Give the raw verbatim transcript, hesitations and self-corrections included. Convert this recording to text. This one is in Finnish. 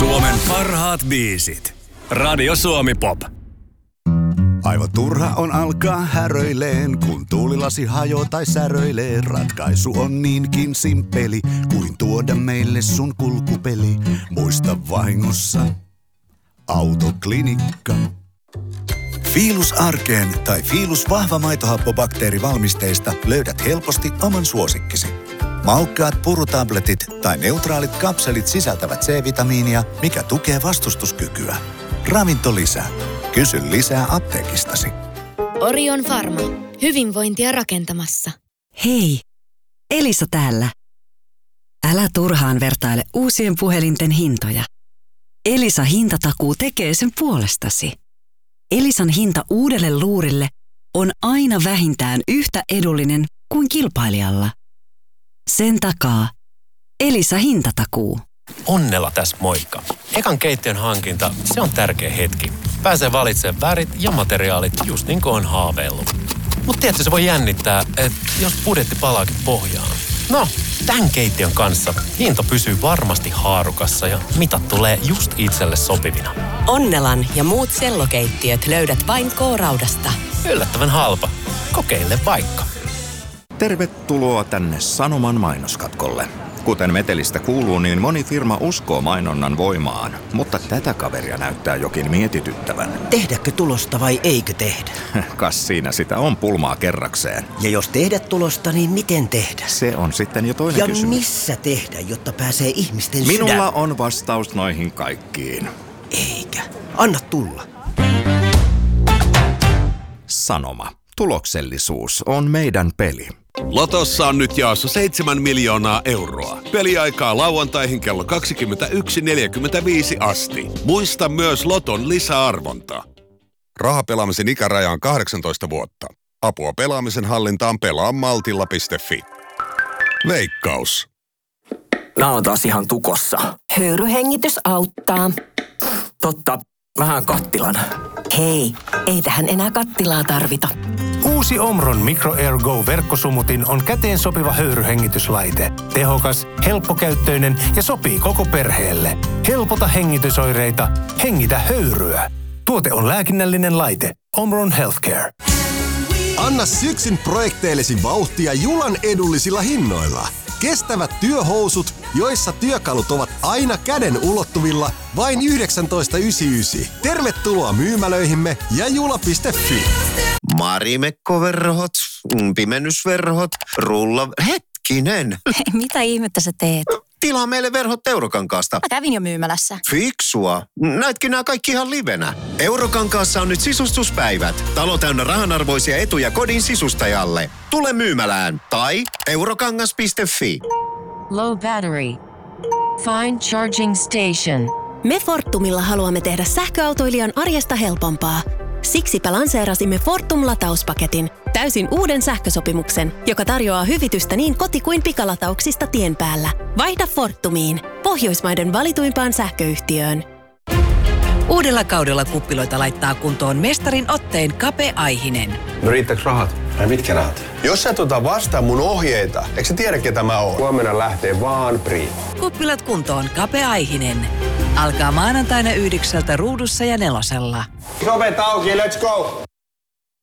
Suomen parhaat biisit. Radio Suomi Pop. Aivan turha on alkaa häröileen, kun tuulilasi hajoo tai säröilee. Ratkaisu on niinkin simppeli, kuin tuoda meille sun kulkupeli. Muista vahingossa Autoklinikka. Fiilus arkeen tai Fiilus vahva maitohappobakteerivalmisteista löydät helposti oman suosikkisi. Maukkaat purutabletit tai neutraalit kapselit sisältävät C-vitamiinia, mikä tukee vastustuskykyä. Ravinto lisää. Kysy lisää apteekistasi. Orion Pharma. Hyvinvointia rakentamassa. Hei, Elisa täällä. Älä turhaan vertaile uusien puhelinten hintoja. Elisa hintatakuu tekee sen puolestasi. Elisan hinta uudelle luurille on aina vähintään yhtä edullinen kuin kilpailijalla. Sen takaa Elisa hintatakuu. Onnella tässä moikka. Ekan keittiön hankinta, se on tärkeä hetki. Pääsee valitsemaan värit ja materiaalit just niin kuin on haaveillut. Mutta tietysti se voi jännittää, että jos budjetti palaakin pohjaan. No, tämän keittiön kanssa hinta pysyy varmasti haarukassa ja mitat tulee just itselle sopivina. Onnelan ja muut sellokeittiöt löydät vain K-Raudasta. Yllättävän halpa. Kokeile vaikka. Tervetuloa tänne Sanoman mainoskatkolle. Kuten metelistä kuuluu, niin moni firma uskoo mainonnan voimaan, mutta tätä kaveria näyttää jokin mietityttävän. Tehdäkö tulosta vai eikö tehdä? Kas siinä sitä on pulmaa kerrakseen. Ja jos tehdä tulosta, niin miten tehdä? Se on sitten jo toinen ja kysymys. Ja missä tehdä, jotta pääsee ihmisten Minulla sydän? on vastaus noihin kaikkiin. Eikä. Anna tulla. Sanoma. Tuloksellisuus on meidän peli. Lotossa on nyt jaossa seitsemän miljoonaa euroa. Peliaikaa lauantaihin kello kaksikymmentäyksi neljäkymmentäviisi asti. Muista myös Loton lisäarvonta. Rahapelaamisen ikäraja on kahdeksantoista vuotta. Apua pelaamisen hallintaan pelaa maltilla piste fi. Veikkaus. Nää on taas ihan tukossa. Höyryhengitys auttaa. Totta, vähän kattilan. Hei, ei tähän enää kattilaa tarvita. Uusi Omron Micro Air Go -verkkosumutin on käteen sopiva höyryhengityslaite. Tehokas, helppokäyttöinen ja sopii koko perheelle. Helpota hengitysoireita, hengitä höyryä. Tuote on lääkinnällinen laite. Omron Healthcare. Anna syksyn projekteillesi vauhtia Julan edullisilla hinnoilla. Kestävät työhousut, joissa työkalut ovat aina käden ulottuvilla, vain yhdeksäntoista yhdeksänkymmentäyhdeksän. Tervetuloa myymälöihimme ja jula piste fi. Marimekkoverhot, pimennysverhot, rulla... Hetkinen! Mitä ihmettä sä teet? Tilaa meille verhot Eurokankaasta. Mä kävin jo myymälässä. Fiksua. Näetkin nämä kaikki ihan livenä. Eurokankaassa on nyt sisustuspäivät. Talo täynnä rahanarvoisia etuja kodin sisustajalle. Tule myymälään tai eurokangas piste fi. Low battery. Find charging station. Me Fortumilla haluamme tehdä sähköautoilijan arjesta helpompaa. Siksipä lanseerasimme Fortum-latauspaketin, täysin uuden sähkösopimuksen, joka tarjoaa hyvitystä niin koti- kuin pikalatauksista tien päällä. Vaihda Fortumiin, Pohjoismaiden valituimpaan sähköyhtiöön. Uudella kaudella kuppiloita laittaa kuntoon mestarin Otteen Kape Aihinen. No riittääkö rahat? Ai mitkä rahat? Jos sä tuota vastaa mun ohjeita, eikö sä tiedä ketä mä oon? Huomenna lähtee vaan Prima. Kuppilat kuntoon Kape Aihinen. Alkaa maanantaina yhdeksältä Ruudussa ja Nelosella. Sovet auki, let's go!